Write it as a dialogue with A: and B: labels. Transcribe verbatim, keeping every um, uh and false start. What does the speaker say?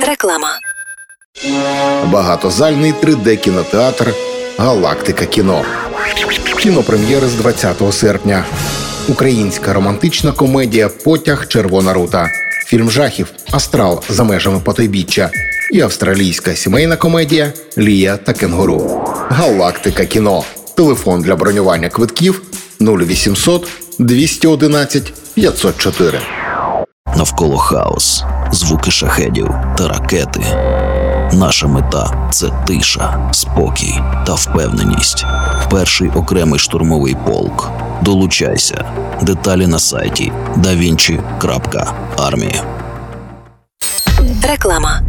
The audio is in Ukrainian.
A: Реклама.
B: Багатозальний три де-кінотеатр «Галактика кіно». Кінопрем'єри з двадцятого серпня. Українська романтична комедія «Потяг. Червона рута». Фільм жахів «Астрал. За межами потойбіччя». І австралійська сімейна комедія «Лія та кенгуру». «Галактика кіно». Телефон для бронювання квитків нуль вісімсот двісті одинадцять п'ятсот чотири.
C: Навколо хаос, звуки шахедів та ракети. Наша мета – це тиша, спокій та впевненість. Перший окремий штурмовий полк. Долучайся. Деталі на сайті да вінчі крапка армія.
A: Реклама.